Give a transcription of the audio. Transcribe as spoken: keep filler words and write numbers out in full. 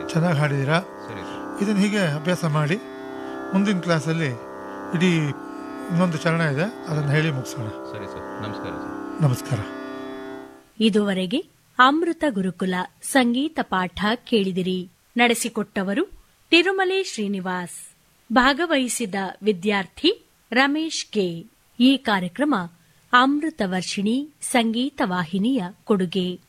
ಚೆನ್ನಾಗಿ ಹಾಡಿದ್ದೀರಾ. ಸರಿ ಸರ್. ಇದನ್ನು ಹೀಗೆ ಅಭ್ಯಾಸ ಮಾಡಿ ಮುಂದಿನ ಕ್ಲಾಸಲ್ಲಿ ಇಡೀ ಇನ್ನೊಂದು ಚರಣ ಇದೆ, ಅದನ್ನು ಹೇಳಿ ಮುಗಿಸೋಣ. ಸರಿ ಸರ್. ನಮಸ್ಕಾರ ಸರ್. ನಮಸ್ಕಾರ. ಇದುವರೆಗೆ ಅಮೃತ ಗುರುಕುಲ ಸಂಗೀತ ಪಾಠ ಕೇಳಿದಿರಿ. ನಡೆಸಿಕೊಟ್ಟವರು ತಿರುಮಲೆ ಶ್ರೀನಿವಾಸ್. ಭಾಗವಹಿಸಿದ ವಿದ್ಯಾರ್ಥಿ ರಮೇಶ್ ಕೆ. ಈ ಕಾರ್ಯಕ್ರಮ ಅಮೃತ ವರ್ಷಿಣಿ ಸಂಗೀತ ವಾಹಿನಿಯ ಕೊಡುಗೆ.